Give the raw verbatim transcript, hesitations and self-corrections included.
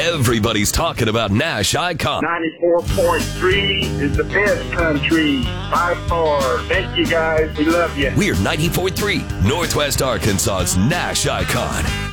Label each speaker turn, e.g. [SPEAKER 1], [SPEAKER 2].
[SPEAKER 1] Everybody's talking about Nash Icon.
[SPEAKER 2] ninety-four point three is the best country by far. Thank you, guys. We love you.
[SPEAKER 1] We're ninety-four point three, Northwest Arkansas's Nash Icon.